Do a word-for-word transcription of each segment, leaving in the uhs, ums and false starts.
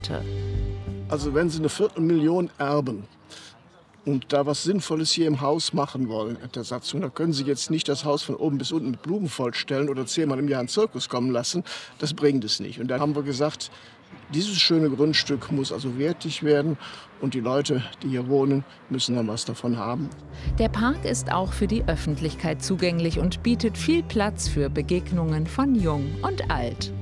Also wenn Sie eine Viertelmillion erben und da was Sinnvolles hier im Haus machen wollen, der Satzung, da können Sie jetzt nicht das Haus von oben bis unten mit Blumen vollstellen oder zehnmal im Jahr einen Zirkus kommen lassen. Das bringt es nicht. Und da haben wir gesagt, dieses schöne Grundstück muss also wertig werden und die Leute, die hier wohnen, müssen dann was davon haben. Der Park ist auch für die Öffentlichkeit zugänglich und bietet viel Platz für Begegnungen von Jung und Alt.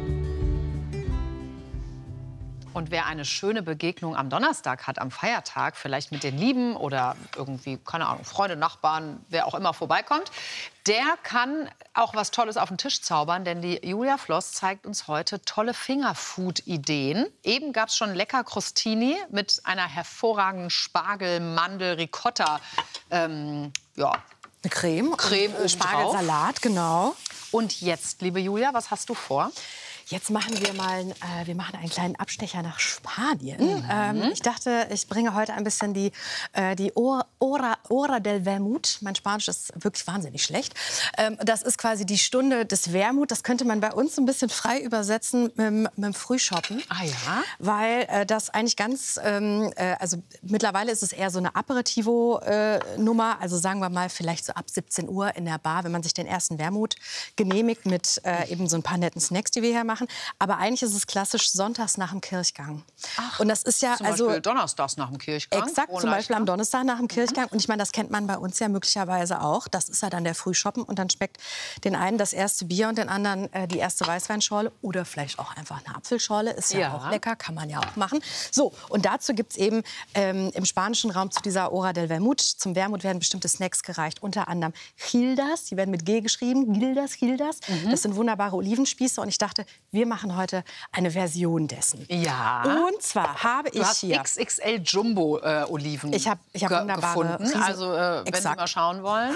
Und wer eine schöne Begegnung am Donnerstag hat, am Feiertag, vielleicht mit den Lieben oder irgendwie, keine Ahnung, Freunde, Nachbarn, wer auch immer vorbeikommt, der kann auch was Tolles auf den Tisch zaubern, denn die Julia Floss zeigt uns heute tolle Fingerfood-Ideen. Eben gab es schon lecker Crostini mit einer hervorragenden Spargel-Mandel-Ricotta, ähm, ja, Eine Creme, Creme und, äh, Spargelsalat, genau. Und jetzt, liebe Julia, was hast du vor? Jetzt machen wir mal äh, wir machen einen kleinen Abstecher nach Spanien. Mhm. Ähm, ich dachte, ich bringe heute ein bisschen die, äh, die Hora, Hora del Vermut. Mein Spanisch ist wirklich wahnsinnig schlecht. Ähm, das ist quasi die Stunde des Wermut. Das könnte man bei uns ein bisschen frei übersetzen mit, mit dem Frühshoppen. Ah ja? Weil äh, das eigentlich ganz, ähm, äh, also mittlerweile ist es eher so eine Aperitivo-Nummer. also sagen wir mal vielleicht so ab siebzehn Uhr in der Bar, wenn man sich den ersten Wermut genehmigt mit äh, eben so ein paar netten Snacks, die wir hier machen. Aber eigentlich ist es klassisch sonntags nach dem Kirchgang. Ach, und das ist ja zum also Beispiel donnerstags nach dem Kirchgang? Exakt, zum Beispiel am Donnerstag nach dem Kirchgang. Und ich meine, das kennt man bei uns ja möglicherweise auch. Das ist ja dann der Frühshoppen. Und dann schmeckt den einen das erste Bier und den anderen äh, die erste Weißweinschorle. Oder vielleicht auch einfach eine Apfelschorle. Ist ja, Ja. auch lecker, kann man ja auch machen. So, und dazu gibt es eben ähm, im spanischen Raum zu dieser Hora del Vermut, zum Wermut werden bestimmte Snacks gereicht. Unter anderem Gildas, die werden mit G geschrieben. Gildas, Gildas. Mhm. Das sind wunderbare Olivenspieße. Und ich dachte, wir machen heute eine Version dessen. Ja. Und zwar habe ich Du hast hier... X X L Jumbo äh, Oliven Ich hab- ich hab ge wunderbare gefunden. Riesen- Also äh, wenn Sie Exakt. mal schauen wollen,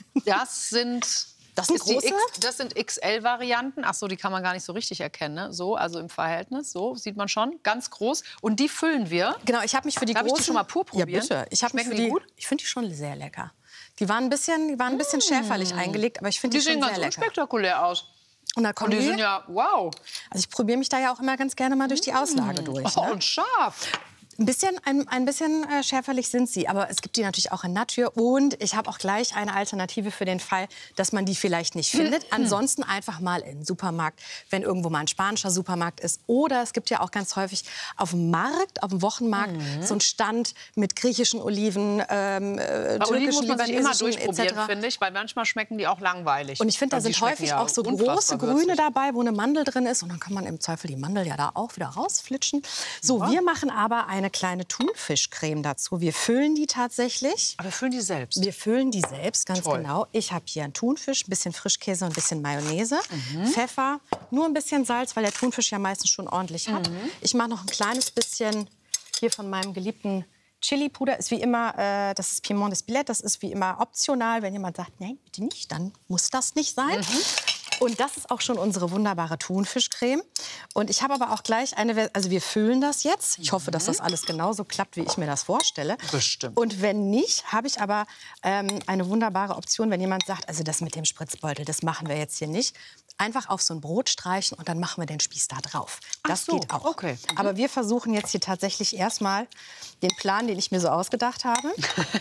das sind Das sind ist die große? X, das sind X L-Varianten. Ach so, die kann man gar nicht so richtig erkennen. Ne? So, also im Verhältnis, so sieht man schon, ganz groß. Und die füllen wir. Genau, ich habe mich für die Darf ich die großen... schon mal pur probieren? Ja, bitte. Ich habe mich Schmecken für die die gut? Ich finde die schon sehr lecker. Die waren ein bisschen, die waren ein bisschen schärferlich eingelegt, aber ich finde Die die, schon sehen sehr ganz lecker. unspektakulär aus. Und da Und kommen die die, sind ja, wow. also ich probiere mich da ja auch immer ganz gerne mal durch die Auslage durch. Oh, Ne? und scharf. Ein bisschen, ein, ein bisschen äh, schärferlich sind sie, aber es gibt die natürlich auch in Natur. Und ich habe auch gleich eine Alternative für den Fall, dass man die vielleicht nicht findet. Ansonsten einfach mal in den Supermarkt, wenn irgendwo mal ein spanischer Supermarkt ist. Oder es gibt ja auch ganz häufig auf dem Markt, auf dem Wochenmarkt, Mhm. so einen Stand mit griechischen Oliven, ähm, äh, Bei Oliven türkischen, muss man sich immer libanesischen et durchprobieren, cetera. finde ich, weil manchmal schmecken die auch langweilig. Und ich finde, da Also die sind schmecken häufig ja auch so unfassbar große würzig. Grüne dabei, wo eine Mandel drin ist. Und dann kann man im Zweifel die Mandel ja da auch wieder rausflitschen. So, Ja. wir machen aber eine kleine Thunfischcreme dazu. Wir füllen die tatsächlich. Aber füllen die selbst? Wir füllen die selbst, ganz Toll. genau. Ich habe hier einen Thunfisch, ein bisschen Frischkäse und ein bisschen Mayonnaise, Mhm. Pfeffer, nur ein bisschen Salz, weil der Thunfisch ja meistens schon ordentlich hat. Mhm. Ich mache noch ein kleines bisschen hier von meinem geliebten Chili-Puder. Ist wie immer, äh, das ist Piment des Billets, das ist wie immer optional. Wenn jemand sagt, nein, bitte nicht, dann muss das nicht sein. Mhm. Und das ist auch schon unsere wunderbare Thunfischcreme. Und ich habe aber auch gleich eine, Ver- also wir füllen das jetzt. Ich hoffe, dass das alles genauso klappt, wie ich mir das vorstelle. Bestimmt. Und wenn nicht, habe ich aber ähm, eine wunderbare Option, wenn jemand sagt, also das mit dem Spritzbeutel, das machen wir jetzt hier nicht. Einfach auf so ein Brot streichen und dann machen wir den Spieß da drauf. Das so, geht auch. okay. Mhm. Aber wir versuchen jetzt hier tatsächlich erstmal den Plan, den ich mir so ausgedacht habe.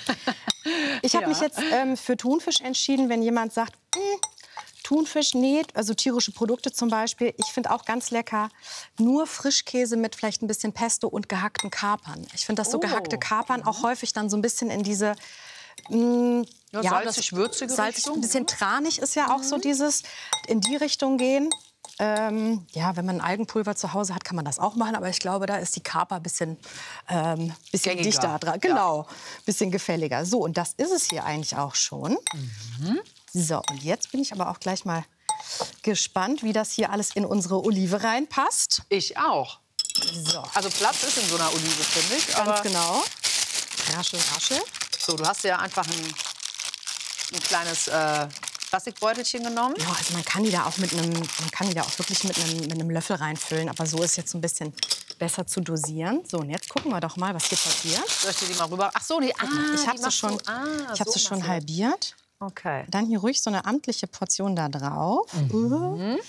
Ich habe Ja. mich jetzt ähm, für Thunfisch entschieden, wenn jemand sagt, "Hm, Thunfisch, nee, also tierische Produkte zum Beispiel. Ich finde auch ganz lecker, nur Frischkäse mit vielleicht ein bisschen Pesto und gehackten Kapern. Ich finde, dass so Oh. gehackte Kapern auch häufig dann so ein bisschen in diese... Mh, Ja, das- salzig-würzige salzig, Richtung, ein bisschen tranig ist ja auch so dieses, in die Richtung gehen. Ähm, ja, wenn man ein Algenpulver zu Hause hat, kann man das auch machen. Aber ich glaube, da ist die Kaper ein bisschen, ähm, bisschen Gängiger. dichter dran. Genau, bisschen gefälliger. So, und das ist es hier eigentlich auch schon. So, und jetzt bin ich aber auch gleich mal gespannt, wie das hier alles in unsere Olive reinpasst. Ich auch. So, Also Platz ist in so einer Olive, finde ich. ganz Aber genau. Raschel, raschel. so, du hast ja einfach ein, ein kleines äh, Plastikbeutelchen genommen. Ja, also man kann die da auch mit einem, man kann die da auch wirklich mit einem, mit einem Löffel reinfüllen. Aber so ist jetzt so ein bisschen besser zu dosieren. So, und jetzt gucken wir doch mal, was hier passiert. Soll ich dir die mal rüber? Ach so, die, ah, ich die habe sie machst schon, du- ah, ich hab so sie schon machst du das. halbiert. Okay. Dann hier ruhig so eine amtliche Portion da drauf. Mhm.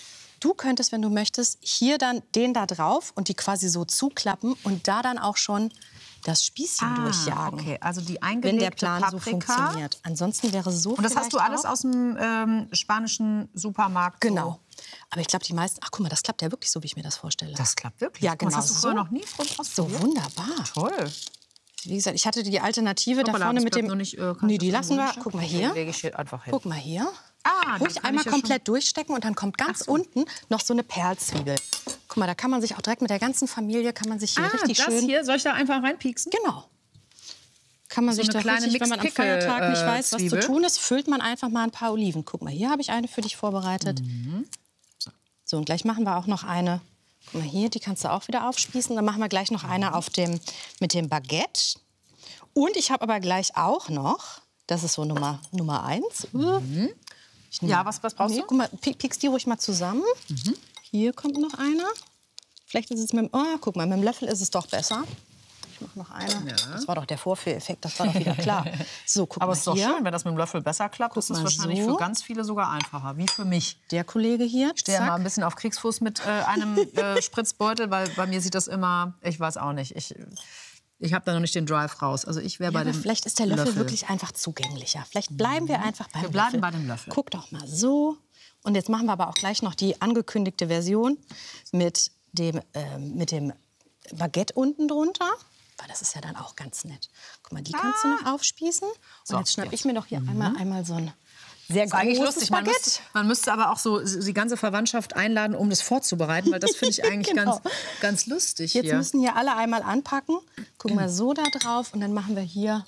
Du könntest, wenn du möchtest, hier dann den da drauf und die quasi so zuklappen und da dann auch schon das Spießchen ah, durchjagen. Okay, also die eingelegte wenn der Plan Paprika. so funktioniert. Ansonsten wäre so. Und das hast du alles auch, aus dem ähm, spanischen Supermarkt? Genau. So. Aber ich glaube, die meisten. Ach, guck mal, das klappt ja wirklich so, wie ich mir das vorstelle. Das klappt wirklich. Ja, genau. Das hast du früher so. noch nie So wunderbar. Toll. Wie gesagt, ich hatte die Alternative Guck mal, da vorne das mit bleibt dem. noch nicht, äh, nee, die das lassen wir. irgendwo Guck mal hinstellen? hier. Den lege ich hier einfach hin. Guck mal hier. Ah, Ruhig kann einmal ich ja komplett schon- durchstecken und dann kommt ganz Ach so. unten noch so eine Perlzwiebel. Guck mal, da kann man sich auch direkt mit der ganzen Familie kann man sich hier Ah, richtig das schön. hier, soll ich da einfach reinpieksen? Genau. Kann man So sich eine da kleine richtig, wenn man am Mixed Pickle, Feiertag nicht äh, weiß, was zu Zwiebel. tun ist, füllt man einfach mal ein paar Oliven. Guck mal, hier habe ich eine für dich vorbereitet. Mhm. So, und gleich machen wir auch noch eine. Guck mal hier, die kannst du auch wieder aufspießen. Dann machen wir gleich noch eine auf dem, mit dem Baguette. Und ich habe aber gleich auch noch, das ist so Nummer, Nummer eins. Mhm. Ja, was, was brauchst Nee, du? guck mal, pi- piekst die ruhig mal zusammen. Mhm. Hier kommt noch einer. Vielleicht ist es mit dem, oh, guck mal, mit dem Löffel ist es doch besser. Ich mache noch eine. Das war doch der Vorführeffekt, das war doch wieder klar. So, guck Aber mal es ist doch hier. schön, wenn das mit dem Löffel besser klappt. Das ist mal wahrscheinlich so. für ganz viele sogar einfacher, wie für mich. Der Kollege hier. Ich stehe ja zack. mal ein bisschen auf Kriegsfuß mit äh, einem äh, Spritzbeutel, weil bei mir sieht das immer, ich weiß auch nicht, ich, ich habe da noch nicht den Drive raus. Also ich wäre Ja, bei aber dem vielleicht ist der Löffel, Löffel. wirklich einfach zugänglicher. Vielleicht bleiben wir einfach beim Wir bleiben Löffel. bei dem Löffel. Guck doch mal so. Und jetzt machen wir aber auch gleich noch die angekündigte Version mit dem, ähm, mit dem Baguette unten drunter. Weil das ist ja dann auch ganz nett. Guck mal, die kannst du noch aufspießen. Und So, jetzt schnapp jetzt. ich mir doch hier einmal, einmal so ein sehr Das ist eigentlich großes lustig. Man Baguette. müsste, man müsste aber auch so die ganze Verwandtschaft einladen, um das vorzubereiten, weil das finde ich eigentlich Genau. ganz, ganz lustig Jetzt hier. müssen hier alle einmal anpacken. Guck mal so da drauf. Und dann machen wir hier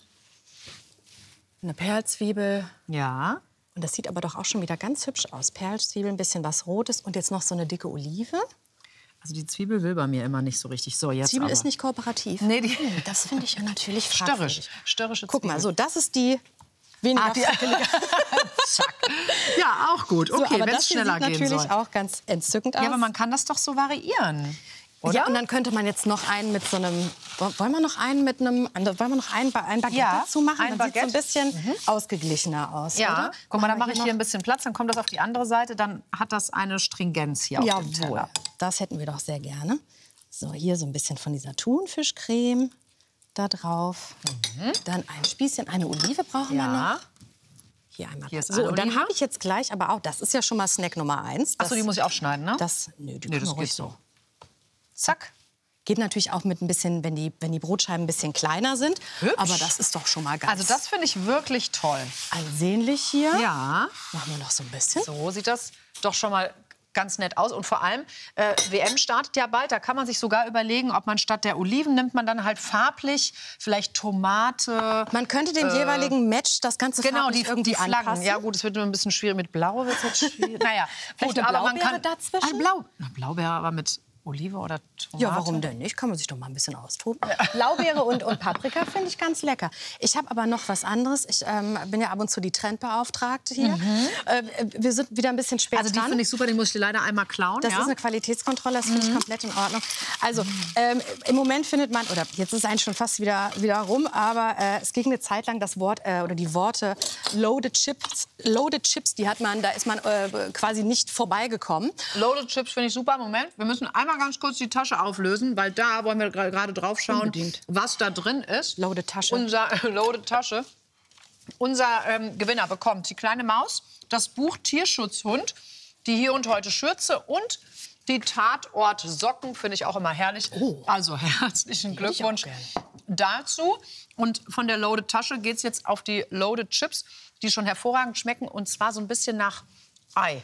eine Perlzwiebel. Ja. Und das sieht aber doch auch schon wieder ganz hübsch aus. Perlzwiebel, ein bisschen was Rotes und jetzt noch so eine dicke Olive. Also die Zwiebel will bei mir immer nicht so richtig. So, jetzt Zwiebel aber. ist nicht kooperativ. Nee, die- Hm, das finde ich ja natürlich Störrisch. fragwürdig. Störrische Guck mal, Zwiebel. so, das ist die weniger Ah, die- frickelige. Zack. Ja, auch gut. So, Okay, aber wenn das es hier schneller sieht gehen natürlich soll. auch ganz entzückend aus. Ja, aber man kann das doch so variieren. Oder? Ja, und dann könnte man jetzt noch einen mit so einem. Wollen wir noch einen mit einem. Wollen wir noch einen, ein Baguette Ja, dazu machen? ein Dann sieht Baguette. es so ein bisschen ausgeglichener aus. Ja, oder? guck mal, dann Machen mache ich wir hier ein bisschen Platz, dann kommt das auf die andere Seite, dann hat das eine Stringenz hier auf dem Jawohl, Teller. das hätten wir doch sehr gerne. So, hier so ein bisschen von dieser Thunfischcreme da drauf. Dann ein Spießchen, eine Olive brauchen wir Mhm. Ja. noch. Hier einmal. Hier ist so, eine und dann Olive. habe ich jetzt gleich, aber auch, das ist ja schon mal Snack Nummer eins. Achso, die muss ich aufschneiden, ne? Das, nö, die Nee, kann das man ruhig geht so. so. Zack. Geht natürlich auch mit ein bisschen, wenn die, wenn die Brotscheiben ein bisschen kleiner sind. Hübsch. Aber das ist doch schon mal ganz Also das finde ich wirklich toll. ansehnlich hier. Ja. Machen wir noch so ein bisschen. So sieht das doch schon mal ganz nett aus. Und vor allem, äh, W M startet ja bald. Da kann man sich sogar überlegen, ob man statt der Oliven nimmt man dann halt farblich vielleicht Tomate. Man könnte dem jeweiligen Match das Ganze Genau, farblich die, irgendwie die Flaggen. anpassen. Ja gut, es wird nur ein bisschen schwierig. Mit Blau wird es jetzt schwierig. Naja, Vielleicht gut, eine aber man Blaubeere kann... dazwischen? Ah, Blau, na, Blaubeere aber mit Olive oder Tomate. Ja, warum denn nicht? Kann man sich doch mal ein bisschen austoben. Blaubeere und, und Paprika finde ich ganz lecker. Ich habe aber noch was anderes. Ich ähm, bin ja ab und zu die Trendbeauftragte hier. Äh, wir sind wieder ein bisschen spät Also die dran. finde ich super, die muss ich dir leider einmal klauen. Das ja? ist eine Qualitätskontrolle, das finde ich komplett in Ordnung. Also ähm, im Moment findet man, oder jetzt ist eigentlich schon fast wieder, wieder rum, aber äh, es ging eine Zeit lang das Wort äh, oder die Worte Loaded Chips, Loaded Chips, die hat man, da ist man äh, quasi nicht vorbeigekommen. Loaded Chips finde ich super. Moment, wir müssen einmal ganz kurz die Tasche auflösen, weil da wollen wir gra- gerade drauf schauen, Unbedingt. was da drin ist. Loaded Tasche. Unser Loaded Tasche. Unser ähm, Gewinner bekommt die kleine Maus, das Buch Tierschutzhund, die Hier und Heute Schürze und die Tatort-Socken, finde ich auch immer herrlich. Also herzlichen hätte ich auch Glückwunsch dazu. Und von der Loaded Tasche geht es jetzt auf die Loaded Chips, die schon hervorragend schmecken und zwar so ein bisschen nach Ei.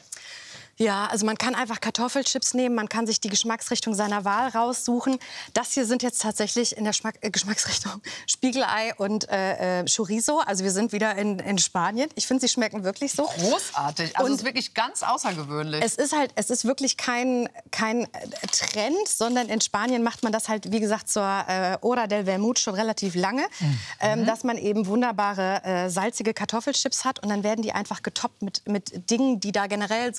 Ja, also man kann einfach Kartoffelchips nehmen, man kann sich die Geschmacksrichtung seiner Wahl raussuchen. Das hier sind jetzt tatsächlich in der Schmack äh, Geschmacksrichtung Spiegelei und äh, äh, Chorizo. Also wir sind wieder in, in Spanien. Ich finde, sie schmecken wirklich so. Großartig. Also Und es ist wirklich ganz außergewöhnlich. Es ist halt, es ist wirklich kein, kein äh, Trend, sondern in Spanien macht man das halt, wie gesagt, zur äh, Hora del Vermut schon relativ lange, ähm, dass man eben wunderbare äh, salzige Kartoffelchips hat und dann werden die einfach getoppt mit, mit Dingen, die da generell so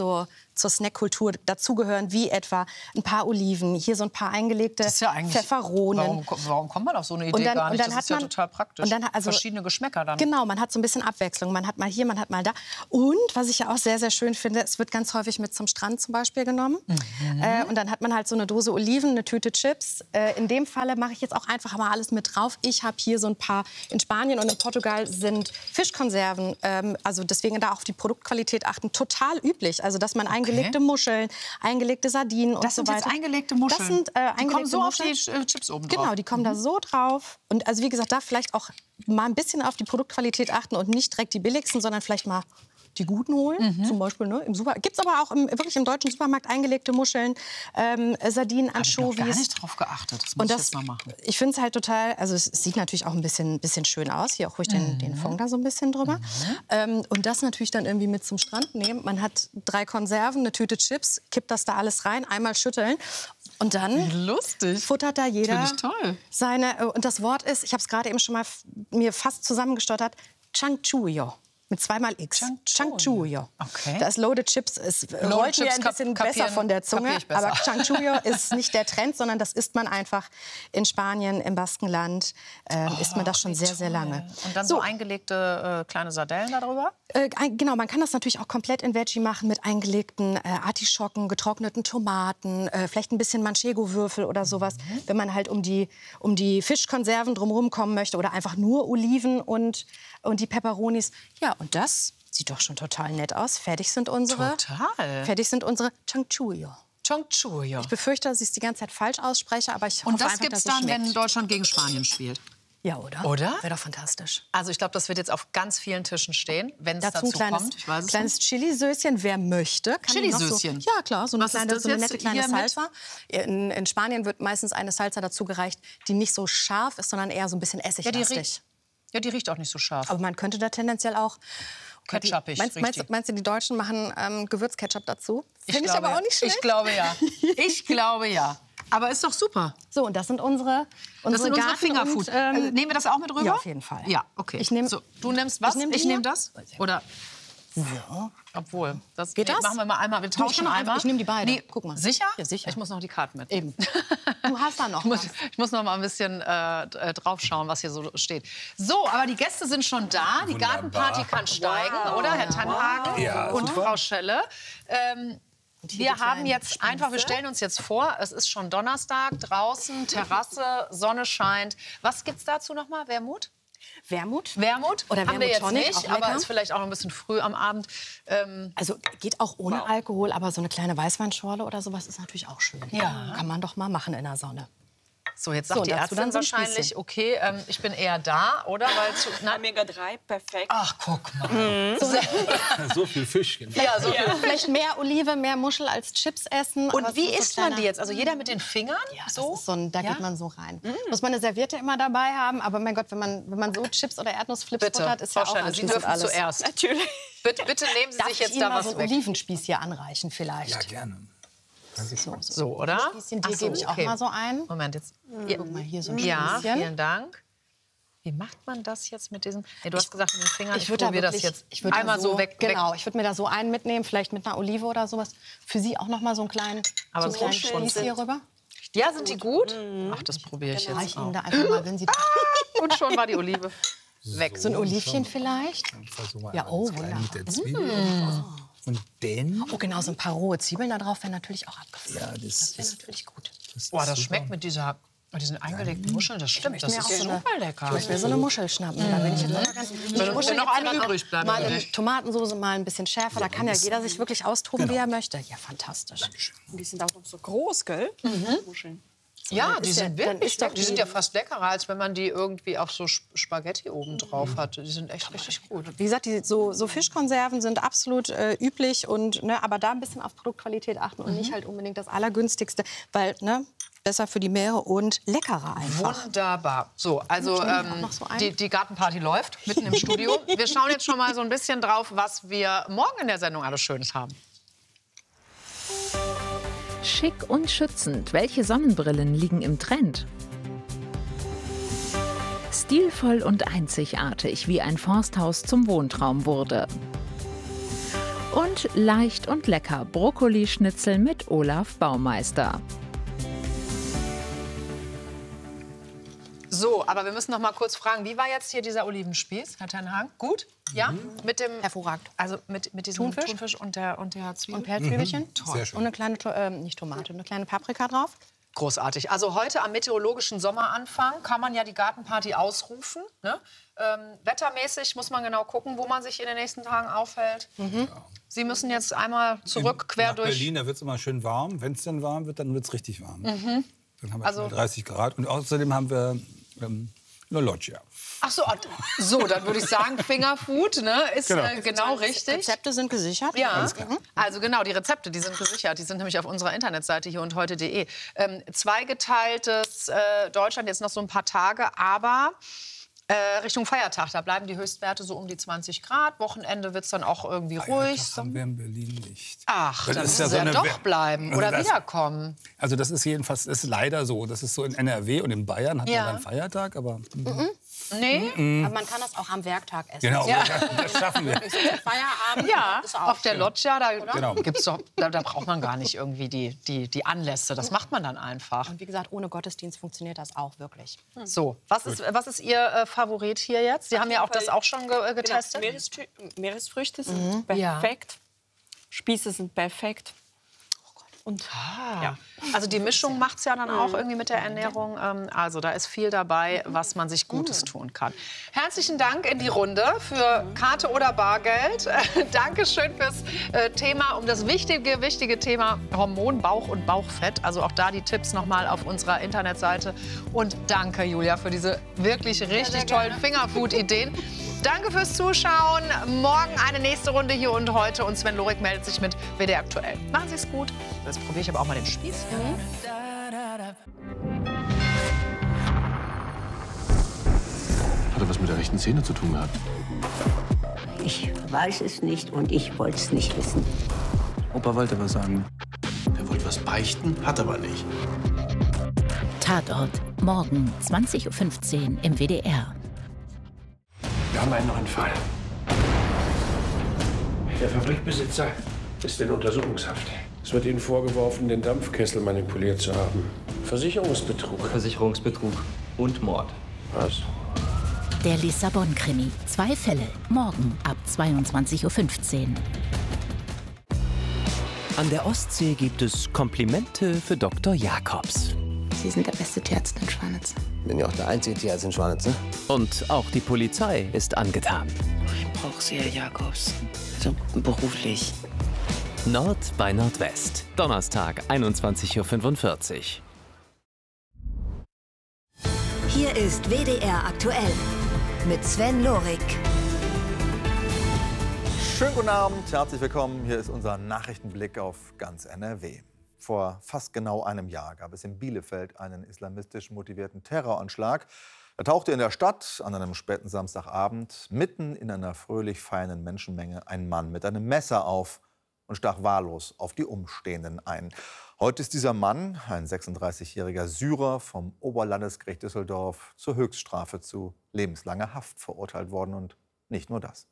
zur Snackkultur dazugehören, wie etwa ein paar Oliven, hier so ein paar eingelegte Das ist ja eigentlich, Pfefferonen. Warum, warum kommt man auf so eine Idee Und dann- gar und nicht? dann Das hat ist ja man- total praktisch. und dann hat- also- Verschiedene Geschmäcker dann. Genau, man hat so ein bisschen Abwechslung. Man hat mal hier, man hat mal da. Und was ich ja auch sehr, sehr schön finde, es wird ganz häufig mit zum Strand zum Beispiel genommen. Mhm. Äh, und dann hat man halt so eine Dose Oliven, eine Tüte Chips. Äh, in dem Falle mache ich jetzt auch einfach mal alles mit drauf. Ich habe hier so ein paar, in Spanien und in Portugal sind Fischkonserven, ähm, also deswegen da auch auf die Produktqualität achten, total üblich. Also dass man eingelegte Muscheln, eingelegte Sardinen und Das so sind weiter. jetzt eingelegte Muscheln. Das sind äh, eingelegte die kommen so auf Muscheln. die äh, Chips oben drauf. Genau, die kommen da so drauf. Und also wie gesagt, da vielleicht auch mal ein bisschen auf die Produktqualität achten und nicht direkt die billigsten, sondern vielleicht mal die guten holen. Zum Beispiel ne, im Supermarkt. Gibt es aber auch im, wirklich im deutschen Supermarkt eingelegte Muscheln, ähm, Sardinen, Hab ich noch Anchovies. gar nicht drauf geachtet. Das muss Und ich das, jetzt mal machen. ich finde es halt total, also es sieht natürlich auch ein bisschen, bisschen schön aus. Hier auch ruhig den, den Fond da so ein bisschen drüber. Ähm, und das natürlich dann irgendwie mit zum Strand nehmen. Man hat drei Konserven, eine Tüte Chips, kippt das da alles rein, einmal schütteln. Und dann Lustig. futtert da jeder Finde ich toll. seine. Und das Wort ist, ich habe es gerade eben schon mal f- mir fast zusammengestottert, Changchuyo. Mit zweimal X. Changchuyo. Changchuyo. Okay. Das Loaded Chips ist, rollt mir Chips ein kap- bisschen kapieren- besser von der Zunge. kapier ich besser. Aber Changchuyo ist nicht der Trend, sondern das isst man einfach in Spanien, im Baskenland. Ähm, isst man das schon sehr, sehr lange. Und dann so, eingelegte äh, kleine Sardellen darüber? Äh, ein- genau, man kann das natürlich auch komplett in Veggie machen mit eingelegten äh, Artischocken, getrockneten Tomaten, äh, vielleicht ein bisschen Manchego-Würfel oder sowas, Mhm. wenn man halt um die, um die Fischkonserven drumherum kommen möchte oder einfach nur Oliven und, und die Peperonis. Ja, und das sieht doch schon total nett aus. Fertig sind unsere, Total. fertig sind unsere Changchuyo. Chongchuyo. Ich befürchte, dass ich es die ganze Zeit falsch ausspreche, aber ich hoffe Und das einfach, gibt es dass es dann, schmeckt. wenn Deutschland gegen Spanien spielt. Ja, oder? Oder? Wäre doch fantastisch. Also ich glaube, das wird jetzt auf ganz vielen Tischen stehen, wenn es Dazu dazu ein kleines, kommt. Ich weiß es kleines Chili-Söschen, wer möchte. Kann die noch Chili-Söschen? So, ja, klar, so eine, Was ist kleine, das so eine jetzt nette kleine hier mit? Salsa. In, in Spanien wird meistens eine Salsa dazu gereicht, die nicht so scharf ist, sondern eher so ein bisschen Ja, die essiglastig. riecht, ja, die riecht auch nicht so scharf. Aber man könnte da tendenziell auch... Ketchupig Meinst, riecht meinst, die. du- meinst du, die Deutschen machen ähm, Gewürzketchup dazu? Finde ich glaube, aber auch nicht schlecht. Ich glaube ja. Ich glaube ja. Aber ist doch super. So, und das sind unsere, unsere Das sind unsere Garten- Fingerfood. Und, ähm, Äh, Nehmen wir das auch mit rüber? ja, auf jeden Fall. Ja, okay. Ich nehm- so, du nimmst was? ich nehm die Ich nehme hier. das? Oder? Obwohl. Das Geht nee, das? Machen wir mal einmal. Wir Du, ich tauschen kann auch einfach- einmal. ich nehm die beide. Nee, Guck mal. Sicher? Ja, sicher. Ich muss noch die Karten mit. Eben. Du hast da noch Ich muss, was. ich muss noch mal ein bisschen äh, äh, draufschauen, was hier so steht. So, aber die Gäste sind schon da. Die Gartenparty kann steigen, oder, Herr Tannhagen Ja, und super. Frau Schelle? Ähm, wir die haben kleinen jetzt einfach, wir stellen uns jetzt vor, es ist schon Donnerstag, draußen, Terrasse, Sonne scheint. Was gibt's dazu noch mal? Wermut? Wermut. Wermut? Oder haben wir jetzt Wermut Tonic, nicht, auch aber lecker. ist vielleicht auch noch ein bisschen früh am Abend. Ähm, Also geht auch ohne Alkohol, aber so eine kleine Weißweinschorle oder sowas ist natürlich auch schön. Ja. Kann man doch mal machen in der Sonne. so, jetzt So, sagt die dazu Ärztin dann so ein wahrscheinlich, Spießchen. okay, ähm, ich bin eher da, oder? Weil zu, na, Omega drei, perfekt. ach, guck mal. So viel Fisch. Genau. Ja, so viel. Vielleicht mehr Olive, mehr Muschel als Chips essen. aber Und es wie ist so isst man kleiner- die jetzt? Also jeder mit den Fingern? Ja, das so? ist so ein, da Ja? geht man so rein. Muss man eine Serviette immer dabei haben, aber mein Gott, wenn man, wenn man so Chips oder Erdnussflips Bitte, futtert, ist Frau ja auch Schelle, Sie anschließend dürfen alles. zuerst. Natürlich. Bitte, bitte nehmen Sie Darf sich ich jetzt Ihnen da mal was so einen weg. Olivenspieß hier anreichen vielleicht? Ja, gerne. So, so. So, oder? Spießchen, die Ach so, gebe ich auch okay. mal so ein. Moment, jetzt. Guck mal, hier so ein Ja, Spießchen. vielen Dank. Wie macht man das jetzt mit diesem... Nee, du hast gesagt mit den Fingern, ich, Ich würde da probiere das wirklich, jetzt ich würd da einmal so, weg. Genau, weg. ich würde mir da so einen mitnehmen, vielleicht mit einer Olive oder sowas. Für Sie auch noch mal so einen kleinen, Aber so so einen kleinen schon Spieß hier rüber. Ja, sind die gut? Ach, das probiere ich Reich jetzt Ihnen auch. da einfach mal, wenn Sie Und schon war die Olive weg. so ein Olivchen vielleicht. Versuch mal Ja, oh, ganz klein mit der wunderbar. Zwiebel. Und dann... Oh, genau, so ein paar rohe Zwiebeln da drauf wären natürlich auch abgefüllt. Ja, das Das wäre ist- natürlich gut. Das Boah, ist das super. schmeckt mit dieser... Mit diesen eingelegten Muscheln, das stimmt, das mir ist auch so eine- super lecker. Ich will so eine Muschel schnappen. Da bin ich jetzt aber ganz. Die Wenn Muschel noch jetzt eine dann auch übrig bleibt, mal natürlich. in Tomatensoße, mal ein bisschen schärfer. Da kann ja jeder sich wirklich austoben, wie er möchte. Ja, fantastisch. Und die sind auch noch so groß, gell? Muscheln. Ja, dann die ist ja- sind dann wirklich ist doch lecker. Die die- sind ja fast leckerer, als wenn man die irgendwie auf so Sp- Spaghetti oben drauf hat. Die sind echt richtig gut. Wie gesagt, die, so, so Fischkonserven sind absolut äh, üblich. Und, ne, aber da ein bisschen auf Produktqualität achten und nicht halt unbedingt das Allergünstigste. Weil, ne, besser für die Meere und leckerer einfach. Wunderbar. So, also Ich nehme auch ähm, noch so einen. die, die Gartenparty läuft mitten im Studio. Wir schauen jetzt schon mal so ein bisschen drauf, was wir morgen in der Sendung alles Schönes haben. Schick und schützend. Welche Sonnenbrillen liegen im Trend? Stilvoll und einzigartig, wie ein Forsthaus zum Wohntraum wurde. Und leicht und lecker Brokkolischnitzel mit Olaf Baumeister. So, aber wir müssen noch mal kurz fragen, wie war jetzt hier dieser Olivenspieß, Herr Tenhagen? Gut? Ja? Mit dem, Hervorragend. also mit, mit diesem Thunfisch. Thunfisch und der, und der Zwiebel? Und Pelzwiebelchen. Mhm. Sehr schön. Und eine kleine, To- äh, nicht Tomate, eine kleine Paprika drauf. Großartig. Also heute am meteorologischen Sommeranfang kann man ja die Gartenparty ausrufen. Ne? Ähm, wettermäßig muss man genau gucken, wo man sich in den nächsten Tagen aufhält. Mhm. Sie müssen jetzt einmal zurück, quer Nach durch... Berlin, da wird es immer schön warm. Wenn es dann warm wird, dann wird es richtig warm. Mhm. Dann haben wir Also- dreißig Grad. Und außerdem haben wir ähm, eine Loggia. Ach so, so, dann würde ich sagen, Fingerfood, ne, ist Genau. genau, äh, genau richtig. Rezepte sind gesichert. Ja, also genau, die Rezepte, die sind gesichert. Die sind nämlich auf unserer Internetseite hier und heute punkt de. Ähm, zweigeteiltes äh, Deutschland, jetzt noch so ein paar Tage, aber äh, Richtung Feiertag, da bleiben die Höchstwerte so um die zwanzig Grad. Wochenende wird es dann auch irgendwie ruhig. Das haben wir in Berlin nicht. Ach, Das dann ist müssen ja Sie so ja eine doch We- bleiben oder Also das- wiederkommen. Also das ist jedenfalls, das ist leider so. Das ist so in N R W und in Bayern hat Ja. man dann Feiertag, aber Nee? Aber man kann das auch am Werktag essen. genau, Ja. das schaffen wir. Feierabend Ja, ist auch auf der schön. Loggia, da, Genau. gibt's doch, da, da braucht man gar nicht irgendwie die, die, die Anlässe. Das macht man dann einfach. Und wie gesagt, ohne Gottesdienst funktioniert das auch wirklich. So, was ist, was ist Ihr äh, Favorit hier jetzt? Sie haben ja auch das auch schon ge äh, getestet. Genau. Meerestü- Meeresfrüchte sind perfekt. Spieße sind perfekt. Und ja. Also die Mischung macht es ja dann auch irgendwie mit der Ernährung. Ähm, also da ist viel dabei, was man sich Gutes tun kann. Herzlichen Dank in die Runde für Karte oder Bargeld. Äh, Dankeschön fürs äh, Thema, um das wichtige, wichtige Thema Hormon, Bauch und Bauchfett. Also auch da die Tipps nochmal auf unserer Internetseite. Und danke, Julia, für diese wirklich richtig tollen Fingerfood-Ideen. Danke fürs Zuschauen. Morgen eine nächste Runde hier und heute. Und Sven Lorik meldet sich mit W D R aktuell. Machen Sie es gut. Jetzt probiere ich aber auch mal den Spieß. Hat er was mit der rechten Szene zu tun gehabt? Ich weiß es nicht und ich wollte es nicht wissen. Opa wollte was sagen. Er wollte was beichten, hat aber nicht. Tatort. Morgen zwanzig Uhr fünfzehn im W D R. Wir haben einen neuen Fall. Der Fabrikbesitzer ist in Untersuchungshaft. Es wird Ihnen vorgeworfen, den Dampfkessel manipuliert zu haben. Versicherungsbetrug. Versicherungsbetrug und Mord. Was? Der Lissabon-Krimi. Zwei Fälle. Morgen ab zweiundzwanzig Uhr fünfzehn. An der Ostsee gibt es Komplimente für Doktor Jakobs. Sie sind der beste Tierarzt in Schwanitz. Bin ja auch der einzige Tierarzt in Schwanitz, ne? Und auch die Polizei ist angetan. Ich brauche Sie, Herr Jakobs. So beruflich. Nord bei Nordwest. Donnerstag, einundzwanzig Uhr fünfundvierzig. Hier ist W D R aktuell mit Sven Lorik. Schönen guten Abend, herzlich willkommen. Hier ist unser Nachrichtenblick auf ganz N R W. Vor fast genau einem Jahr gab es in Bielefeld einen islamistisch motivierten Terroranschlag. Er tauchte in der Stadt an einem späten Samstagabend mitten in einer fröhlich feiernden Menschenmenge ein Mann mit einem Messer auf und stach wahllos auf die Umstehenden ein. Heute ist dieser Mann, ein sechsunddreißigjähriger Syrer, vom Oberlandesgericht Düsseldorf zur Höchststrafe zu lebenslanger Haft verurteilt worden. Und nicht nur das.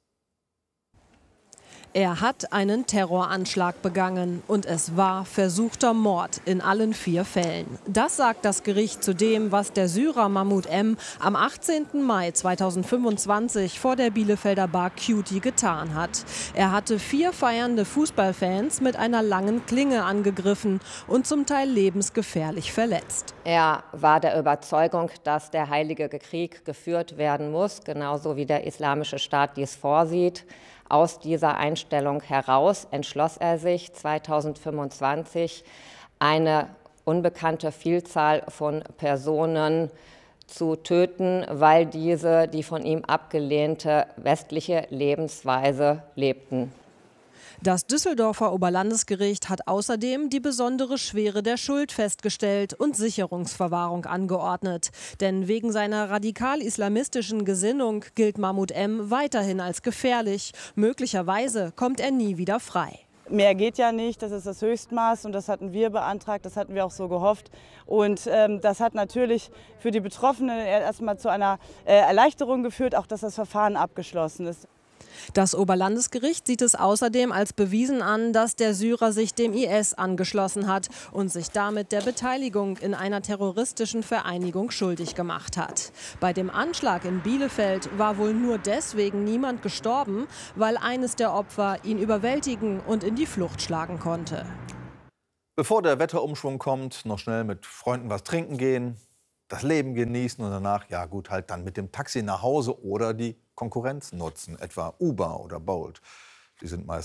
Er hat einen Terroranschlag begangen und es war versuchter Mord in allen vier Fällen. Das sagt das Gericht zu dem, was der Syrer Mahmoud M. am achtzehnten Mai zweitausendfünfundzwanzig vor der Bielefelder Bar Cutie getan hat. Er hatte vier feiernde Fußballfans mit einer langen Klinge angegriffen und zum Teil lebensgefährlich verletzt. Er war der Überzeugung, dass der Heilige Krieg geführt werden muss, genauso wie der Islamische Staat dies vorsieht. Aus dieser Einstellung heraus entschloss er sich zweitausendfünfundzwanzig, eine unbekannte Vielzahl von Personen zu töten, weil diese die von ihm abgelehnte westliche Lebensweise lebten. Das Düsseldorfer Oberlandesgericht hat außerdem die besondere Schwere der Schuld festgestellt und Sicherungsverwahrung angeordnet. Denn wegen seiner radikal-islamistischen Gesinnung gilt Mahmoud M. weiterhin als gefährlich. Möglicherweise kommt er nie wieder frei. Mehr geht ja nicht, das ist das Höchstmaß und das hatten wir beantragt, das hatten wir auch so gehofft. Und ähm, das hat natürlich für die Betroffenen erstmal zu einer äh, Erleichterung geführt, auch dass das Verfahren abgeschlossen ist. Das Oberlandesgericht sieht es außerdem als bewiesen an, dass der Syrer sich dem I S angeschlossen hat und sich damit der Beteiligung in einer terroristischen Vereinigung schuldig gemacht hat. Bei dem Anschlag in Bielefeld war wohl nur deswegen niemand gestorben, weil eines der Opfer ihn überwältigen und in die Flucht schlagen konnte. Bevor der Wetterumschwung kommt, noch schnell mit Freunden was trinken gehen, das Leben genießen und danach, ja gut, halt dann mit dem Taxi nach Hause oder die Konkurrenz nutzen, etwa Uber oder Bolt. Die sind meist